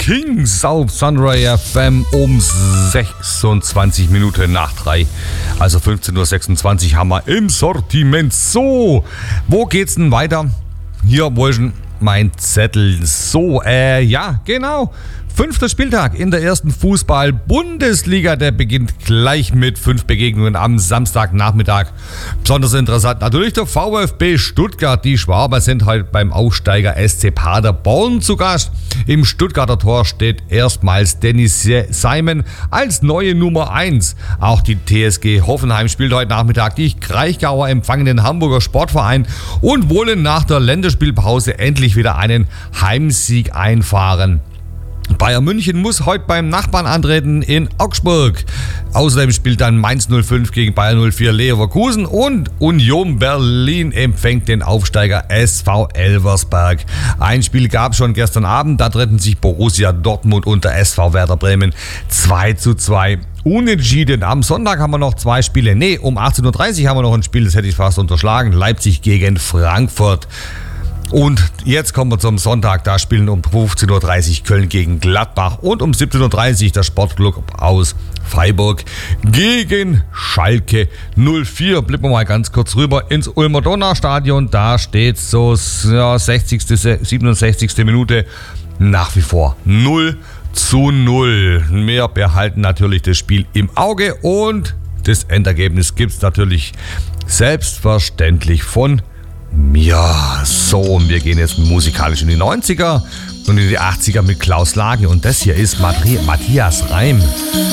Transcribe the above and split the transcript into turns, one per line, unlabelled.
Kings auf Sunray FM um 26 Minuten nach 3. Also 15.26 Uhr haben wir im Sortiment. So, wo geht's denn weiter? Hier, wo ist denn mein Zettel? So, ja, genau. 5. Spieltag in der ersten Fußball-Bundesliga. Der beginnt gleich mit 5 Begegnungen am Samstagnachmittag. Besonders interessant natürlich der VfB Stuttgart. Die Schwaber sind heute beim Aufsteiger SC Paderborn zu Gast. Im Stuttgarter Tor steht erstmals Dennis Simon als neue Nummer 1. Auch die TSG Hoffenheim spielt heute Nachmittag. Die Kraichgauer empfangen den Hamburger Sportverein und wollen nach der Länderspielpause endlich wieder einen Heimsieg einfahren. Bayern München muss heute beim Nachbarn antreten in Augsburg. Außerdem spielt dann Mainz 05 gegen Bayern 04 Leverkusen und Union Berlin empfängt den Aufsteiger SV Elversberg. Ein Spiel gab es schon gestern Abend, da treten sich Borussia Dortmund und der SV Werder Bremen 2:2. Unentschieden. Am Sonntag haben wir noch 2 Spiele. Um 18.30 Uhr haben wir noch ein Spiel, das hätte ich fast unterschlagen. Leipzig gegen Frankfurt. Und jetzt kommen wir zum Sonntag, da spielen um 15.30 Uhr Köln gegen Gladbach und um 17.30 Uhr der Sportclub aus Freiburg gegen Schalke 04. Blicken wir mal ganz kurz rüber ins Ulmer Donau-Stadion, da steht so 60., 67. Minute nach wie vor 0:0. Wir behalten natürlich das Spiel im Auge und das Endergebnis gibt es natürlich selbstverständlich von ja, so, und wir gehen jetzt musikalisch in die 90er und in die 80er mit Klaus Lage und das hier ist Matthias Reim.